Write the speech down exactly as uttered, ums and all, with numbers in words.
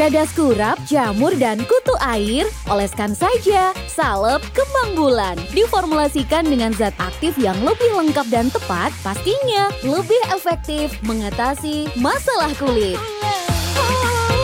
Cadas kurap, jamur, dan kutu air, oleskan saja. Salep kembang bulan. Diformulasikan dengan zat aktif yang lebih lengkap dan tepat, pastinya lebih efektif mengatasi masalah kulit.